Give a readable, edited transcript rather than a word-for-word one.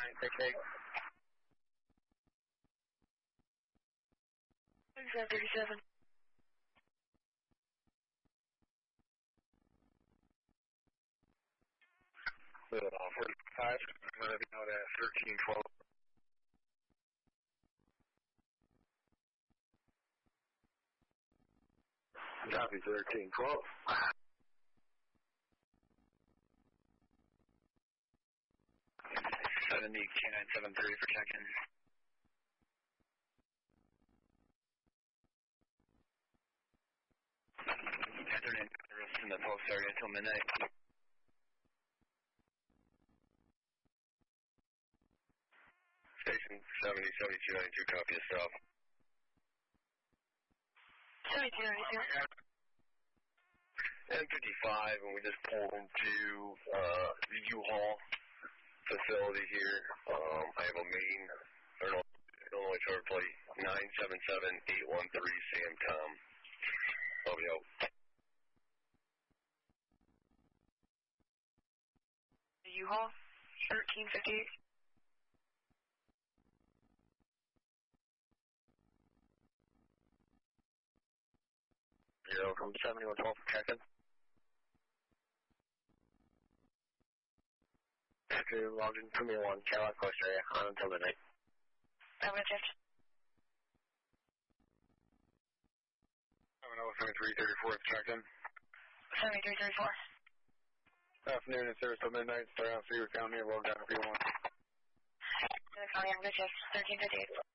968. 3737. 45, I'm going to be out at 1312. Copy 1312. 70, K973 for check-in. Afternoon, in the post area until midnight. Station 70, 7292, copy yourself. 7292. M55, and we just pulled into the U-Haul facility here. I have a main, Illinois charter plate 977813 Sam Tom. I'll be out. The U-Haul, 1358. You're welcome. 7112 for check-in. Afternoon, logged in Premier 1, Cadillac Coast area, on until midnight. I'm going to check. 7334 for check-in. 7334. Afternoon, it's service till midnight. Start out Seaver County, load down if you want. I'm going to check. 1358.